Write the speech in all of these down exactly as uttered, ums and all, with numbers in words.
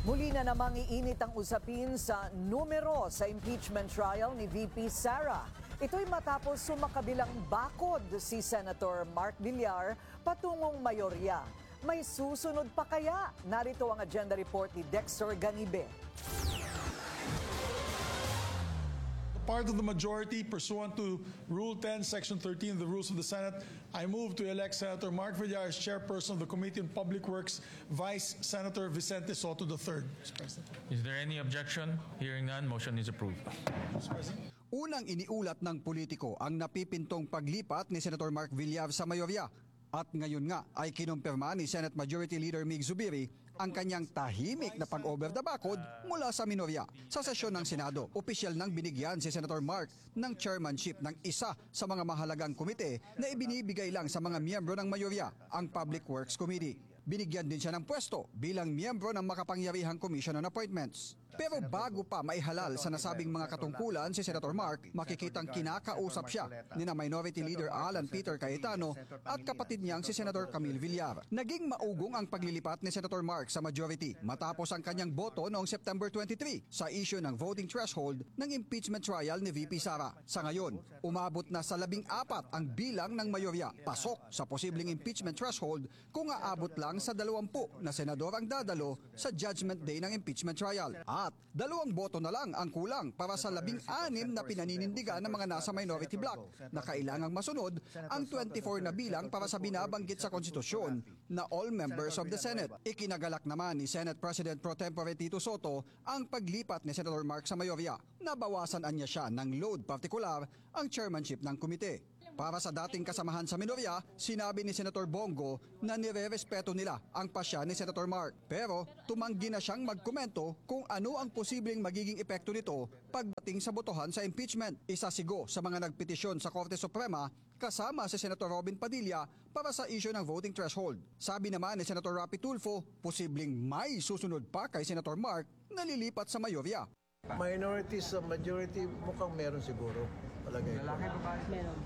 Muli na namang iinit ang usapin sa numero sa impeachment trial ni V P Sara. Ito'y matapos sumakabilang bakod si Senator Mark Villar patungong mayorya. May susunod pa kaya? Narito ang agenda report ni Dexter Ganibe. Part of the majority pursuant to Rule ten, Section thirteen of the Rules of the Senate, I move to elect Senator Mark Villar as chairperson of the Committee on Public Works, Vice Senator Vicente Soto the third. Mister President. Is there any objection? Hearing none, motion is approved. Mister President. Unang iniulat ng politiko ang napipintong paglipat ni Senator Mark Villar sa mayorya. At ngayon nga ay kinumpirma ni Senate Majority Leader Mig Zubiri ang kanyang tahimik na pag-over the bakod mula sa minorya. Sa sesyon ng Senado, opisyal nang binigyan si Senator Mark ng chairmanship ng isa sa mga mahalagang komite na ibinibigay lang sa mga miyembro ng mayorya, ang Public Works Committee. Binigyan din siya ng pwesto bilang miyembro ng makapangyarihang Commission on Appointments. Pero bago pa maihalal sa nasabing mga katungkulan si Senator Mark, makikitang kinakausap siya ni na Minority Leader Alan Peter Cayetano at kapatid niyang si Senator Camille Villar. Naging maugong ang paglilipat ni Senator Mark sa majority matapos ang kanyang boto noong September twenty-three sa issue ng voting threshold ng impeachment trial ni V P Sara. Sa ngayon, umabot na sa labing apat ang bilang ng mayorya pasok sa posibleng impeachment threshold kung aabot lang sa dalawampu na senador ang dadalo sa judgment day ng impeachment trial. At dalawang boto na lang ang kulang para sa labing anim na pinaninindigan ng mga nasa minority bloc na kailangang masunod ang twenty-four na bilang para sa binabanggit sa konstitusyon na all members of the Senate. Ikinagalak naman ni Senate President Pro Tempore Tito Soto ang paglipat ni Senator Mark sa mayorya. Nabawasan anya siya ng load partikular ang chairmanship ng komite. Para sa dating kasamahan sa minorya, sinabi ni Senator Bongo na nire-respeto nila ang pasya ni Senator Mark. Pero tumanggi na siyang magkomento kung ano ang posibleng magiging epekto nito pagdating sa botohan sa impeachment. Isa sigo sa mga nagpetisyon sa Korte Suprema kasama si Senator Robin Padilla para sa issue ng voting threshold. Sabi naman ni Senator Rapi Tulfo, posibleng may susunod pa kay Senator Mark na lilipat sa mayorya. Minority sa majority, mukhang meron siguro. Palagay ko. Lalaki ba ba? Meron.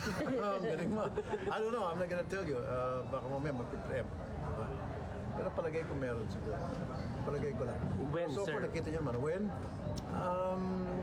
Ang galing mo. I don't know, I'm not gonna tell you. Uh, baka mamaya magpiprem. Diba? Pero palagay ko meron siguro. Palagay ko lang. When, so, sir? So, nakita niyo naman. When? Um,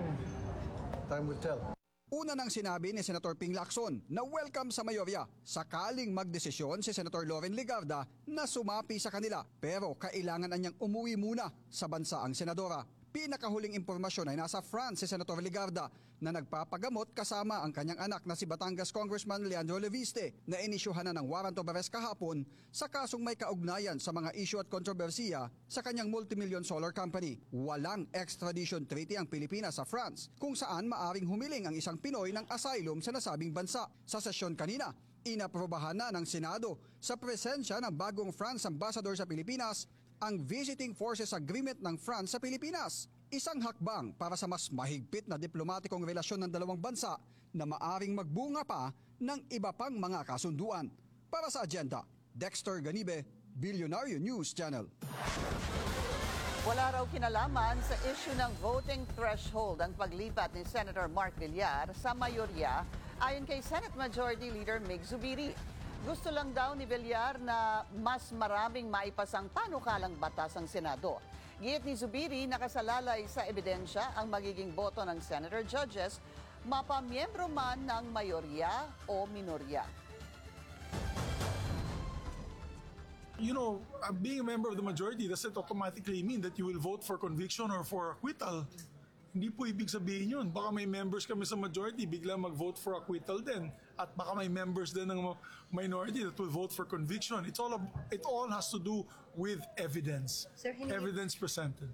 time will tell. Una nang sinabi ni Senator Ping Lacson na welcome sa mayorya sakaling magdesisyon si Senator Loren Legarda na sumapi sa kanila. Pero kailangan anyang umuwi muna sa bansa ang senadora. Pinakahuling impormasyon ay nasa France si Senator Legarda na nagpapagamot kasama ang kanyang anak na si Batangas Congressman Leandro Leviste na inisyuhan na ng warrant of arrest kahapon sa kasong may kaugnayan sa mga issue at kontrobersiya sa kanyang multimillion solar company. Walang extradition treaty ang Pilipinas sa France kung saan maaring humiling ang isang Pinoy ng asylum sa nasabing bansa. Sa sesyon kanina, inaprobahan na ng Senado sa presensya ng bagong France Ambassador sa Pilipinas ang Visiting Forces Agreement ng France sa Pilipinas. Isang hakbang para sa mas mahigpit na diplomatikong relasyon ng dalawang bansa na maaring magbunga pa ng iba pang mga kasunduan. Para sa agenda, Dexter Ganibe, Billionario News Channel. Wala raw kinalaman sa issue ng voting threshold ang paglipat ni Senator Mark Villar sa mayorya ayon kay Senate Majority Leader Mig Zubiri. Gusto lang daw ni Villar na mas maraming maipasang panukalang batas ang Senado. Giyit ni Zubiri, nakasalalay sa ebidensya ang magiging boto ng Senator Judges, mapamiyembro man ng mayorya o minorya. You know, uh, being a member of the majority doesn't automatically mean that you will vote for conviction or for acquittal. Hindi po ibig sabihin yun. Baka may members kami sa majority, bigla mag-vote for acquittal din. At baka may members din ng minority that will vote for conviction. It's all, it all has to do with evidence. Sir, hindi- Evidence presented.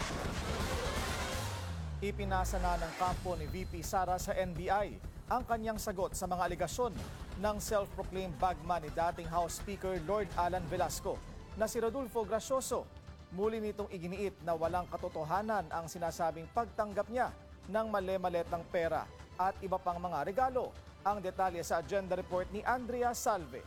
Ipinasa na ng kampo ni V P Sara sa N B I ang kanyang sagot sa mga aligasyon ng self-proclaimed bagman ni dating House Speaker Lord Alan Velasco na si Rodolfo Gracioso. Muli nitong iginiit na walang katotohanan ang sinasabing pagtanggap niya ng mali-maletang pera at iba pang mga regalo. Ang detalye sa agenda report ni Andrea Salve.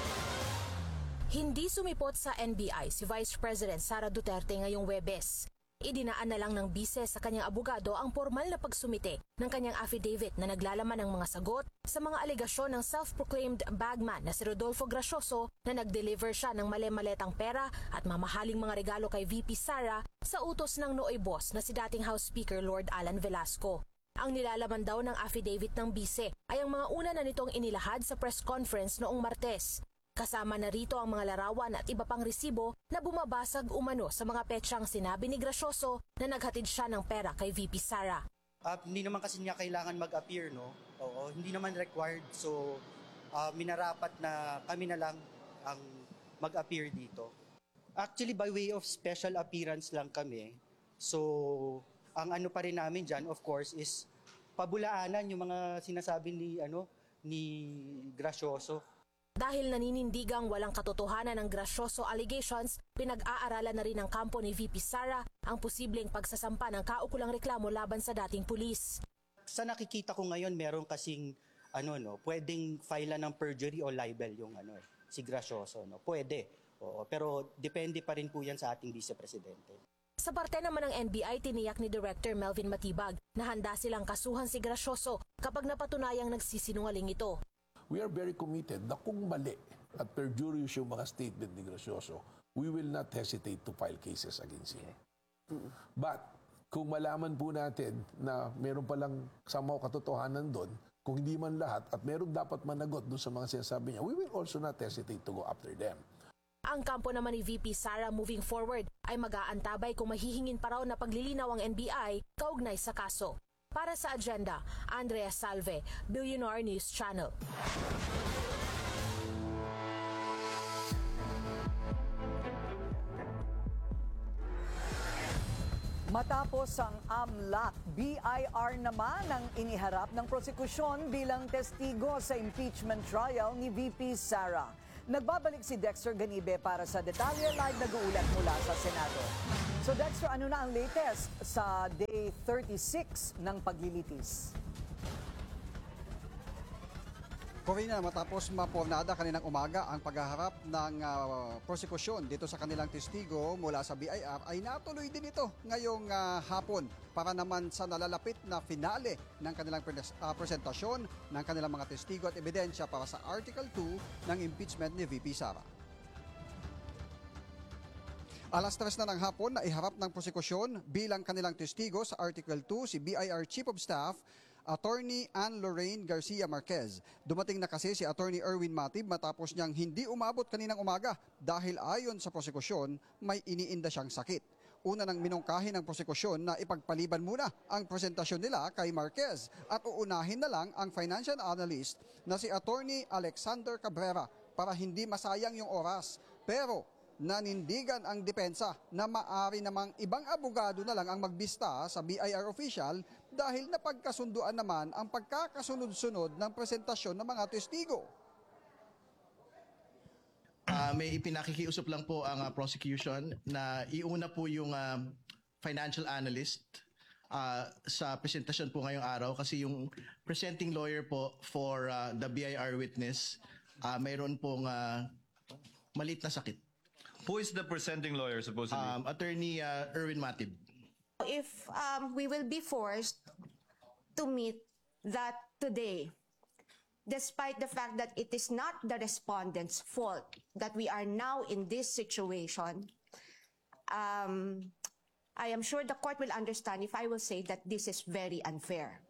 Hindi sumipot sa N B I si Vice President Sara Duterte ngayong Huwebes. Idinaan na lang ng bise sa kanyang abogado ang formal na pagsumite ng kanyang affidavit na naglalaman ng mga sagot sa mga alegasyon ng self-proclaimed bagman na si Rodolfo Gracioso na nag-deliver siya ng male-maletang pera at mamahaling mga regalo kay V P Sara sa utos ng nooy boss na si dating House Speaker Lord Alan Velasco. Ang nilalaman daw ng affidavit ng bise ay ang mga una na nitong inilahad sa press conference noong Martes. Kasama na rito ang mga larawan at iba pang resibo na bumabasag umano sa mga petsang sinabi ni Gracioso na naghatid siya ng pera kay V P Sara. Uh, hindi naman kasi niya kailangan mag-appear, no? Oo, hindi naman required. So, uh, minarapat na kami na lang ang mag-appear dito. Actually, by way of special appearance lang kami. So, ang ano pa rin namin dyan, of course, is pabulaanan yung mga sinasabi ni, ano, ni Gracioso. Dahil naninindigang walang katotohanan ng Gracioso allegations, pinag-aaralan na rin ng kampo ni V P Sara ang posibleng pagsasampa ng kaukulang reklamo laban sa dating pulis. Sa nakikita ko ngayon, meron kasing ano no, pwedeng file ng perjury o libel yung ano si Gracioso, no. Pwede. Oo, pero depende pa rin po 'yan sa ating Vice Presidente. Sa parte naman ng N B I, tiniyak ni Director Melvin Matibag na handa silang kasuhan si Gracioso kapag napatunayang nagsisinungaling ito. We are very committed na kung mali at perjurious yung mga statement ni Gracioso, we will not hesitate to file cases against him. But kung malaman po natin na meron palang somehow katotohanan doon, kung hindi man lahat at meron dapat managot doon sa mga sinasabi niya, we will also not hesitate to go after them. Ang kampo naman ni V P Sara moving forward ay mag-aantabay kung mahihingin pa raw na paglilinaw ang N B I kaugnay sa kaso. Para sa Agenda, Andrea Salve, Billionaire News Channel. Matapos ang AMLAC, B I R naman ang iniharap ng prosekusyon bilang testigo sa impeachment trial ni V P Sara. Nagbabalik si Dexter Ganibe para sa detalye, live nag-uulat mula sa Senado. So Dexter, ano na ang latest sa day thirty-six ng paglilitis? Corina, matapos mapornada kaninang umaga ang paghaharap ng uh, prosekusyon dito sa kanilang testigo mula sa B I R ay natuloy din ito ngayong uh, hapon para naman sa nalalapit na finale ng kanilang pres- uh, presentasyon ng kanilang mga testigo at ebidensya para sa Article two ng impeachment ni V P Sara. Alas tres na ng hapon na iharap ng prosekusyon bilang kanilang testigo sa Article two si B I R Chief of Staff Attorney Ann Lorraine Garcia Marquez. Dumating na kasi si Attorney Erwin Matib matapos niyang hindi umabot kaninang umaga dahil ayon sa prosekusyon may iniinda siyang sakit. Una nang minungkahi ng prosekusyon na ipagpaliban muna ang presentasyon nila kay Marquez at uunahin na lang ang financial analyst na si Attorney Alexander Cabrera para hindi masayang yung oras. Pero nanindigan ang depensa na maari namang ibang abogado na lang ang magbista sa B I R official dahil napagkasunduan naman ang pagkakasunod-sunod ng presentasyon ng mga testigo. Uh, may ipinakikiusap lang po ang uh, prosecution na iuna po yung uh, financial analyst uh, sa presentasyon po ngayong araw kasi yung presenting lawyer po for uh, the B I R witness uh, mayroon pong uh, maliit na sakit. Who is the presenting lawyer supposedly? Um, Attorney uh, Erwin Matib. If um, we will be forced to meet that today, despite the fact that it is not the respondent's fault that we are now in this situation, um, I am sure the court will understand if I will say that this is very unfair.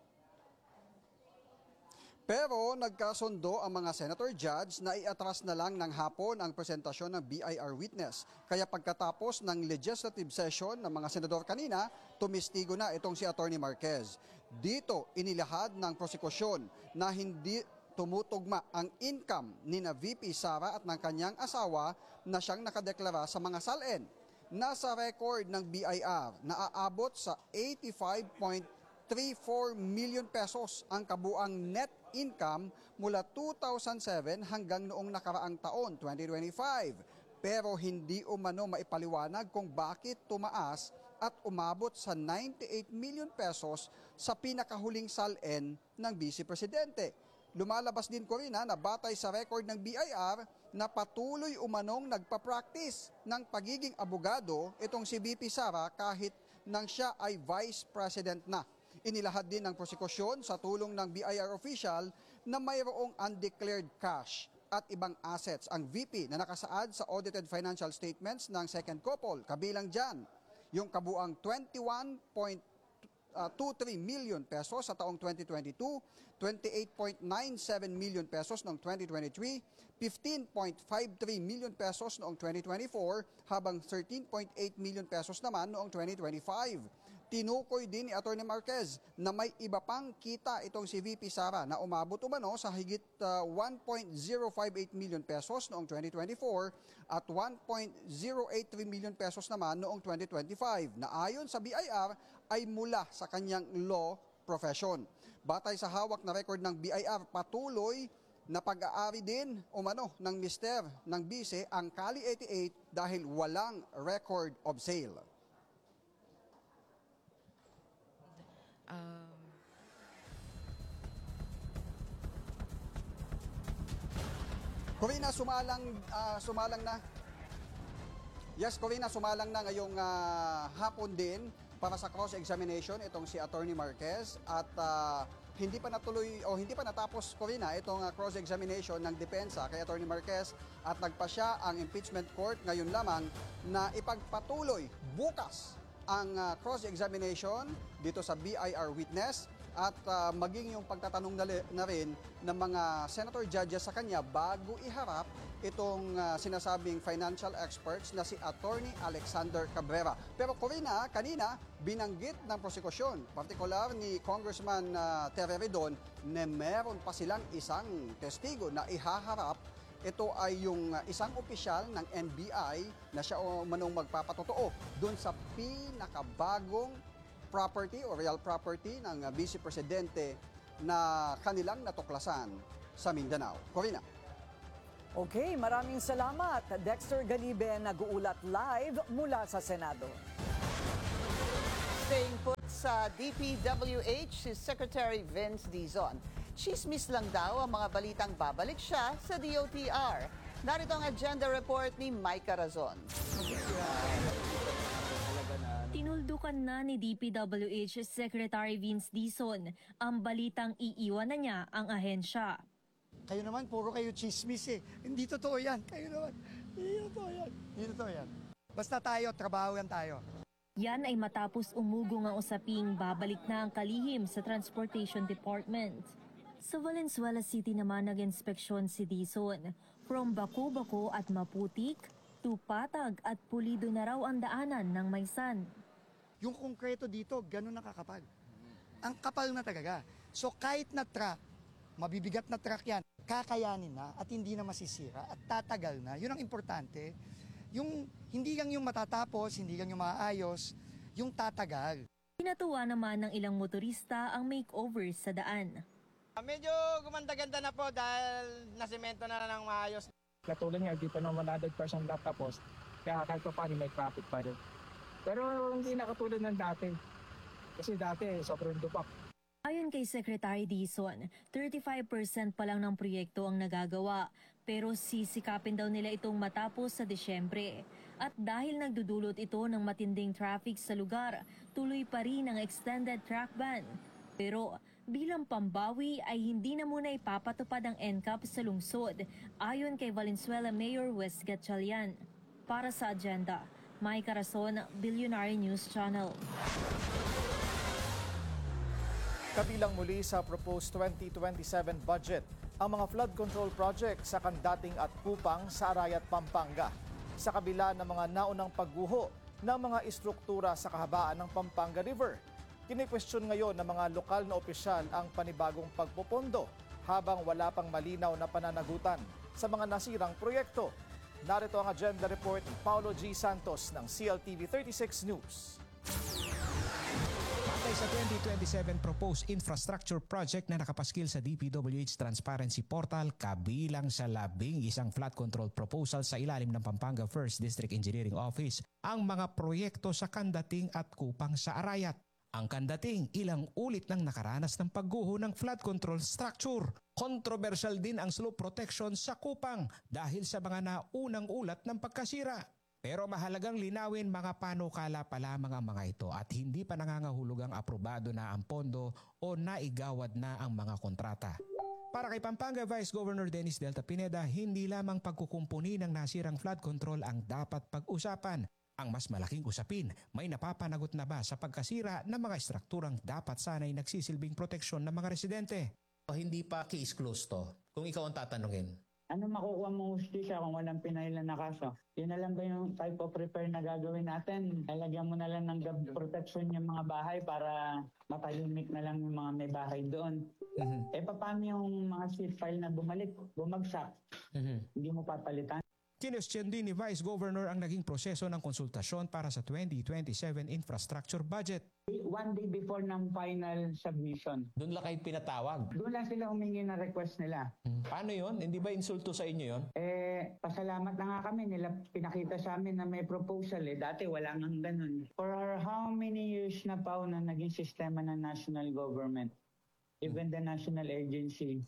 Pero nagkasundo ang mga senator judge na iatras na lang ng hapon ang presentasyon ng B I R witness. Kaya pagkatapos ng legislative session ng mga senador kanina, tumistigo na itong si Attorney Marquez. Dito inilahad ng prosekusyon na hindi tumutugma ang income ni na V P Sara at ng kanyang asawa na siyang nakadeklara sa mga salin. Nasa record ng B I R na aabot sa eighty-five point three four million pesos ang kabuang net income mula two thousand seven hanggang noong nakaraang taon, twenty twenty-five. Pero hindi umano maipaliwanag kung bakit tumaas at umabot sa ninety-eight million pesos sa pinakahuling salin ng Vice Presidente. Lumalabas din ko rin na batay sa record ng B I R na patuloy umanong nagpa-practice ng pagiging abogado itong si V P Sara kahit nang siya ay Vice President na. Inilahad din ng prosekusyon sa tulong ng B I R official na mayroong undeclared cash at ibang assets ang V P na nakasaad sa audited financial statements ng second couple. Kabilang dyan, yung kabuang twenty-one point two three million pesos sa taong twenty twenty-two, twenty-eight point nine seven million pesos noong twenty twenty-three, fifteen point five three million pesos noong twenty twenty-four, habang thirteen point eight million pesos naman noong twenty twenty-five. Tinukoy din ni Atty. Marquez na may iba pang kita itong si V P Sara na umabot umano sa higit uh, one point zero five eight million pesos noong twenty twenty-four at one point zero eight three million pesos naman noong twenty twenty-five na ayon sa B I R ay mula sa kanyang law profession. Batay sa hawak na record ng B I R, patuloy na pag-aari din umano ng mister ng bise ang Kali eighty-eight dahil walang record of sale. Um, Corina, sumalang, uh, sumalang na. Yes, Corina, sumalang na ngayong uh, hapon din para sa cross-examination itong si Atty. Marquez at uh, hindi pa natuloy o hindi pa natapos, Corina, itong uh, cross-examination ng depensa kay Atty. Marquez at nagpasya ang impeachment court ngayon lamang na ipagpatuloy bukas ang uh, cross-examination dito sa B I R witness at uh, maging yung pagtatanong na, na rin ng mga senator judges sa kanya bago iharap itong uh, sinasabing financial experts na si Attorney Alexander Cabrera. Pero Corina, kanina binanggit ng prosekusyon, partikular ni Congressman uh, Terry Redon, na meron pa silang isang testigo na ihaharap. Ito ay yung isang opisyal ng N B I na siya o manong magpapatotoo doon sa pinakabagong property o real property ng Vice Presidente na kanilang natuklasan sa Mindanao. Corina. Okay, maraming salamat. Dexter Ganibe nag-uulat live mula sa Senado. Staying put sa D P W H si Secretary Vince Dizon. Chismis lang daw ang mga balitang babalik siya sa D O T R. Narito ang agenda report ni Mike Carazon. Tinuldukan na ni D P W H Secretary Vince Dizon ang balitang iiwan na niya ang ahensya. Kayo naman, puro kayo chismis eh. Hindi totoo yan. Kayo naman, hindi totoo yan. Hindi totoo yan. Basta tayo, trabaho yan tayo. Yan ay matapos umugong ang usaping babalik na ang kalihim sa Transportation Department. Sa Valenzuela City naman nag-inspeksyon si Dizon. From bako-bako at maputik, to patag at pulido na raw ang daanan ng Maysan. Yung konkreto dito, ganun nakakapal. Ang kapal na talaga. So kahit na truck, mabibigat na truck yan, kakayanin na at hindi na masisira at tatagal na. Yun ang importante. Yung hindi lang yung matatapos, hindi lang yung maayos, yung tatagal. Pinatuwa naman ng ilang motorista ang makeover sa daan. Medyo gumanda-ganda na po dahil nasemento na ng maayos. Katulad nga, di pa naman one hundred percent natapos, kaya kahit pa paano may traffic pa rin. Pero hindi na katulad ng dati. Kasi dati, sobrang dupak. Ayon kay Secretary Dizon, thirty-five percent pa lang ng proyekto ang nagagawa, pero sisikapin daw nila itong matapos sa Disyembre. At dahil nagdudulot ito ng matinding traffic sa lugar, tuloy pa rin ang extended track ban. Pero bilang pambawi ay hindi na muna ipapatupad ang N C A P sa lungsod, ayon kay Valenzuela Mayor Wes Gatchalian. Para sa agenda, Mike Carazon, Billionaire News Channel. Kabilang muli sa proposed twenty twenty-seven budget ang mga flood control project sa Kandating at Kupang sa Arayat, Pampanga. Sa kabila ng mga naunang pagguho ng mga istruktura sa kahabaan ng Pampanga River, kini-question ngayon ng mga lokal na opisyal ang panibagong pagpopondo habang wala pang malinaw na pananagutan sa mga nasirang proyekto. Narito ang agenda report ni Paulo G. Santos ng C L T V thirty-six News. Batay sa twenty twenty-seven proposed infrastructure project na nakapaskil sa D P W H Transparency Portal, kabilang sa labing isang flood control proposal sa ilalim ng Pampanga First District Engineering Office ang mga proyekto sa Kandating at Kupang sa Arayat. Ang kandating ilang ulit nang nakaranas ng pagguho ng flood control structure. Controversial din ang slope protection sa Kupang dahil sa mga naunang ulat ng pagkasira. Pero mahalagang linawin mga panukala pa lamang ang mga ito at hindi pa nangangahulugang aprobado na ang pondo o naigawad na ang mga kontrata. Para kay Pampanga Vice Governor Dennis Delta Pineda, hindi lamang pagkukumpuni ng nasirang flood control ang dapat pag-usapan. Ang mas malaking usapin, may napapanagot na ba sa pagkasira ng mga estrukturang dapat sanay nagsisilbing proteksyon ng mga residente? Hindi pa case closed to, kung ikaw ang tatanungin. Ano makukuha mong hustisya kung walang pinailan na kaso? Yun na lang ba yung type of repair na gagawin natin? Lalagyan mo na lang ng gab protection yung mga bahay para matalimik na lang yung mga may bahay doon. Mm-hmm. Eh paano yung mga seat pile na bumalik, bumagsak? Mm-hmm. Hindi mo papalitan? Kinestyon din ni Vice Governor ang naging proseso ng konsultasyon para sa twenty twenty-seven infrastructure budget. One day before ng final submission. Doon lang kayo pinatawag? Doon lang sila humingi ng request nila. Hmm. Paano yon? Hindi ba insulto sa inyo yon? Eh, pasalamat na nga kami. Nila pinakita sa amin na may proposal eh. Dati wala nang ganun. For how many years na pa na naging sistema ng national government? Even the national agency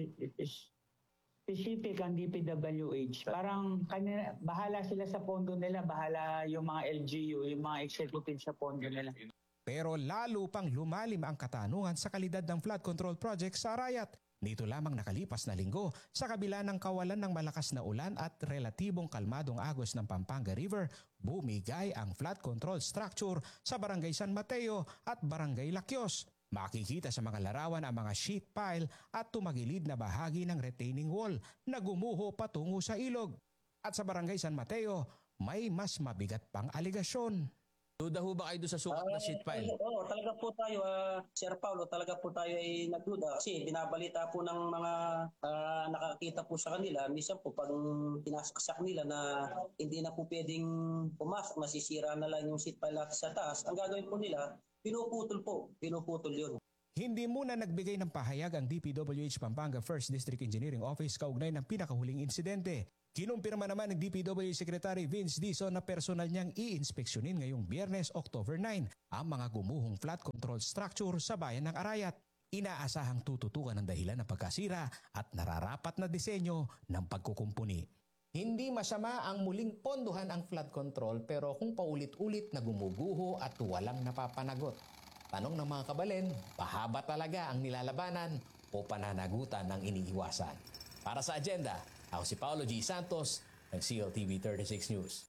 is specific ang D P W H. Parang kanina, bahala sila sa pondo nila, bahala yung mga L G U, yung mga executive sa pondo nila. Pero lalo pang lumalim ang katanungan sa kalidad ng flood control project sa Arayat. Nito lamang nakalipas na linggo, sa kabila ng kawalan ng malakas na ulan at relatibong kalmadong agos ng Pampanga River, bumigay ang flood control structure sa Barangay San Mateo at Barangay Lakyos. Makikita sa mga larawan ang mga sheet pile at tumagilid na bahagi ng retaining wall na gumuho patungo sa ilog. At sa Barangay San Mateo, may mas mabigat pang aligasyon. Duda ho ba kayo doon sa sukat uh, na sheet pile? Oo, oh, talaga po tayo, uh, Sir Paulo, talaga po tayo ay nagduda. Kasi binabalita po ng mga uh, nakakita po sa kanila, minsan po pag pinasaksak nila na hindi na po pwedeng pumasok, masisira na lang yung sheet pile sa taas. Ang gagawin po nila, pinuputol po, pinuputol yun. Hindi muna nagbigay ng pahayag ang D P W H Pampanga First District Engineering Office kaugnay ng pinakahuling insidente. Kinumpirma naman ng D P W H Secretary Vince Dizon na personal niyang i-inspeksyonin ngayong Biyernes, October nine, ang mga gumuhong flood control structure sa bayan ng Arayat. Inaasahang tututukan ng dahilan ng pagkasira at nararapat na disenyo ng pagkukumpuni. Hindi masama ang muling pondohan ang flood control pero kung paulit-ulit na gumuguho at walang napapanagot. Tanong ng mga kabalen, pahaba talaga ang nilalabanan o pananagutan ang iniiwasan? Para sa agenda, ako si Paolo G. Santos ng C L T V thirty-six News.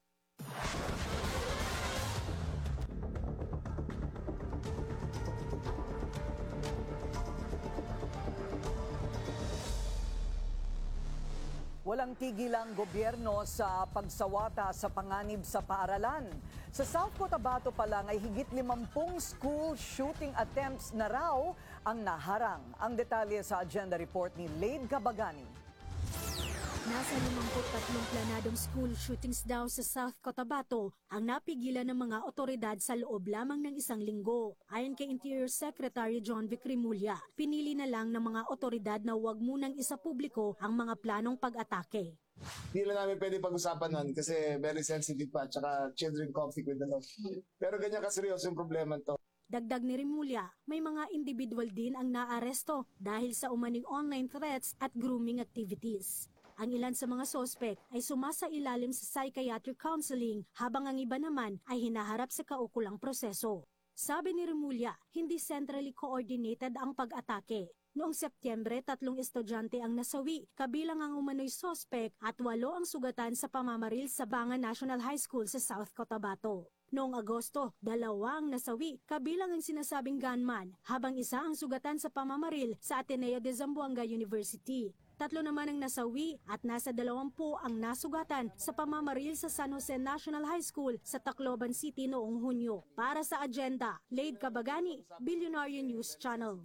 Walang tigil ang gobyerno sa pagsawata sa panganib sa paaralan. Sa South Cotabato pa lang ay higit limampung school shooting attempts na raw ang naharang. Ang detalye sa agenda report ni Laid Cabagani. Nasa limampu't tatlong planadong school shootings daw sa South Cotabato ang napigilan ng mga otoridad sa loob lamang ng isang linggo. Ayon kay Interior Secretary John Vic Remulla, pinili na lang ng mga otoridad na huwag munang isapubliko ang mga planong pag-atake. Hindi na namin pwede pag-usapan nun kasi very sensitive pa, tsaka children conflict with the law. Pero ganyan kaseryoso yung problema to. Dagdag ni Remulla, may mga individual din ang naaresto dahil sa umaning online threats at grooming activities. Ang ilan sa mga sospek ay sumasailalim sa psychiatric counseling habang ang iba naman ay hinaharap sa kaukulang proseso. Sabi ni Remulla, hindi centrally coordinated ang pag-atake. Noong Setyembre, tatlong estudyante ang nasawi, kabilang ang umano'y sospek at walo ang sugatan sa pamamaril sa Banga National High School sa South Cotabato. Noong Agosto, dalawa ang nasawi, kabilang ang sinasabing gunman, habang isa ang sugatan sa pamamaril sa Ateneo de Zamboanga University. Tatlo naman ang nasawi at nasa dalawampu ang nasugatan sa pamamaril sa San Jose National High School sa Tacloban City noong Hunyo. Para sa agenda, Laid Cabagani, Billionaire News Channel.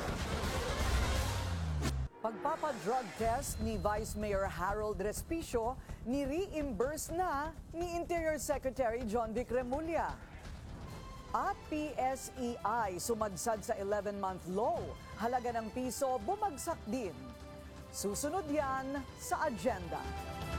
Pagpapa-drug test ni Vice Mayor Harold Respicio ni-reimburse na ni Interior Secretary John Vic Remulla. At P S E I sumadsad sa eleven-month low. Halaga ng piso bumagsak din. Susunod yan sa agenda.